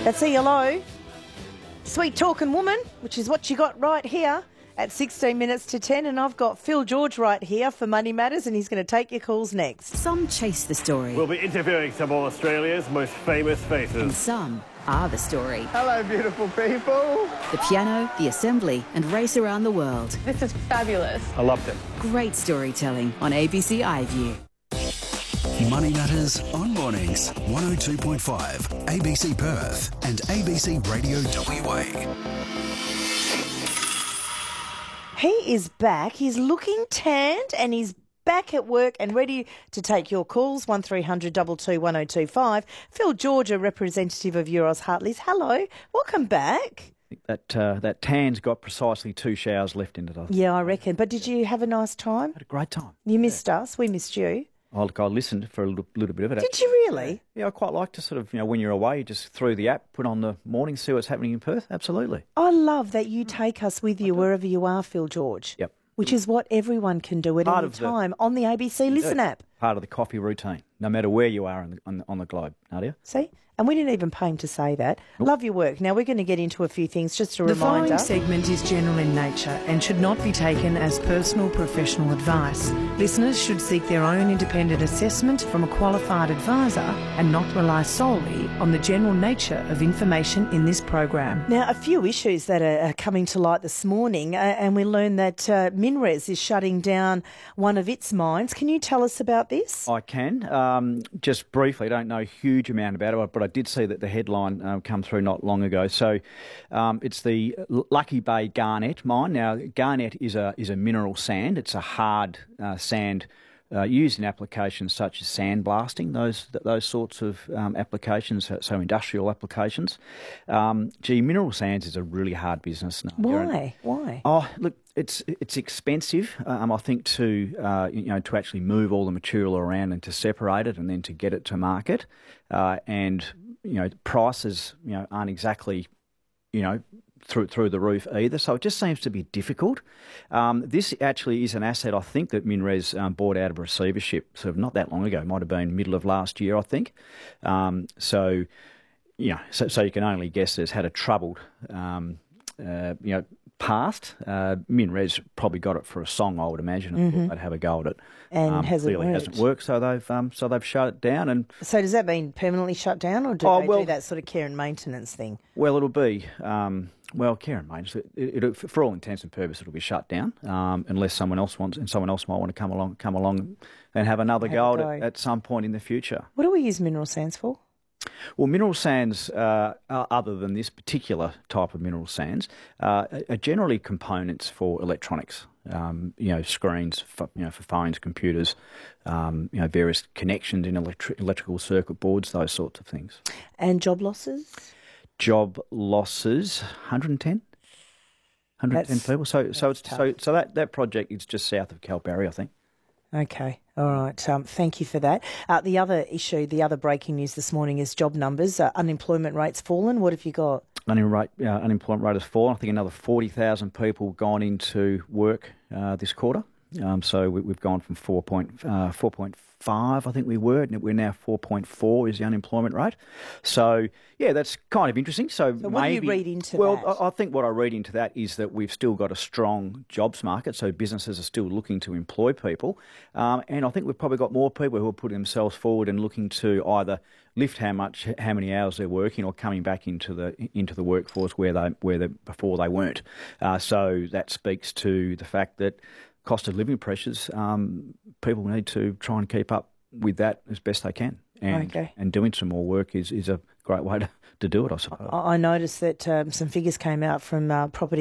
That's ELO. Sweet Talking Woman, which is what you got right here at 16 minutes to 10. And I've got Phil George right here for Money Matters, and he's going to take your calls next. Some chase the story. We'll be interviewing some of Australia's most famous faces. And some are the story. Hello, beautiful people. The piano, the assembly, and race around the world. This is fabulous. I loved it. Great storytelling on ABC iView. Money Matters on Mornings, 102.5, ABC Perth and ABC Radio WA. He is back. He's looking tanned and he's back at work and ready to take your calls. 1300 22 1025. Phil George, a representative of Euros Hartleys. Hello. Welcome back. That tan's got precisely 2 showers left in it. Yeah, I reckon. But did you have a nice time? Had a great time. You missed us. We missed you. I listened for a little bit of it. Did you really? Yeah, I quite like to sort of, when you're away, just through the app, put on the morning, see what's happening in Perth. Absolutely. I love that you take us with you wherever you are, Phil George. Yep. Which is what everyone can do at any time on the ABC Listen app. Part of the coffee routine, no matter where you are on the globe, Nadia. See? And we didn't even pay him to say that. Nope. Love your work. Now, we're going to get into a few things. Just a The reminder. following segment is general in nature and should not be taken as personal professional advice. Listeners should seek their own independent assessment from a qualified advisor and not rely solely on the general nature of information in this program. Now, a few issues that are coming to light this morning, and we learned that MinRes is shutting down one of its mines. Can you tell us about this? I can. Just briefly, I don't know a huge amount about it, but I did see that the headline come through not long ago. So it's the Lucky Bay Garnet mine. Now, garnet is a mineral sand. It's a hard sand used in applications such as sandblasting, those sorts of applications, so industrial applications. Mineral sands is a really hard business. Why? Why? Oh, look, it's expensive. I think to actually move all the material around and to separate it and then to get it to market, and prices aren't exactly through the roof either. So it just seems to be difficult. This actually is an asset, I think, that MinRes bought out of receivership sort of not that long ago. It might have been middle of last year, I think. So you can only guess it's had a troubled, past. MinRes probably got it for a song, I would imagine. Mm-hmm. They'd have a go at it. And clearly hasn't worked, so they've shut it down. And so does that mean permanently shut down, or do they do that sort of care and maintenance thing? Well, it'll be care and maintenance. It, for all intents and purposes, it'll be shut down unless someone else wants, and someone else might want to come along and have another go at some point in the future. What do we use mineral sands for? Well, mineral sands, other than this particular type of mineral sands, are generally components for electronics. Screens for phones, computers, various connections in electrical circuit boards, those sorts of things. And job losses? Job losses, 110 people. So that project is just south of Kalbarri, I think. Okay. All right. Thank you for that. The other issue, the other breaking news this morning is job numbers. Unemployment rate's fallen. What have you got? Unemployment rate has fallen. I think another 40,000 people gone into work this quarter. So we've gone from 4.5, I think we were, and we're now 4.4 is the unemployment rate. So, yeah, that's kind of interesting. So what do you read into that? Well, I think what I read into that is that we've still got a strong jobs market, so businesses are still looking to employ people. And I think we've probably got more people who are putting themselves forward and looking to either lift how many hours they're working, or coming back into the workforce where before they weren't. So that speaks to the fact that cost of living pressures, people need to try and keep up with that as best they can. And doing some more work is a great way to do it, I suppose. I noticed that some figures came out from property